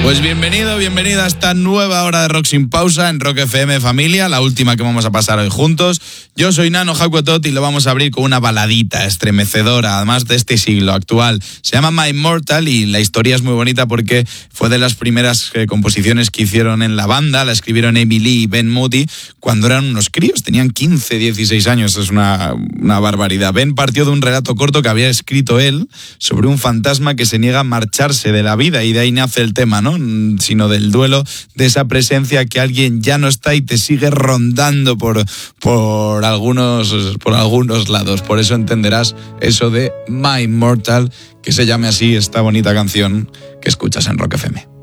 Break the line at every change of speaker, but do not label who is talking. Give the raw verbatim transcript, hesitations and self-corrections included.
Pues bienvenido, bienvenida a esta nueva hora de Rock Sin Pausa en Rock F M, familia, la última que vamos a pasar hoy juntos. Yo soy Nano Jacotot y lo vamos a abrir con una baladita estremecedora, además de este siglo actual. Se llama My Immortal y la historia es muy bonita porque fue de las primeras eh, composiciones que hicieron en la banda. La escribieron Amy Lee y Ben Moody cuando eran unos críos, tenían quince, dieciséis años, es una, una barbaridad. Ben partió de un relato corto que había escrito él sobre un fantasma que se niega a marcharse de la vida, y de ahí nace el tema, ¿no? Sino del duelo, de esa presencia que alguien ya no está y te sigue rondando por, por, algunos, por algunos lados. Por eso entenderás eso de My Immortal, que se llame así esta bonita canción que escuchas en Rock F M.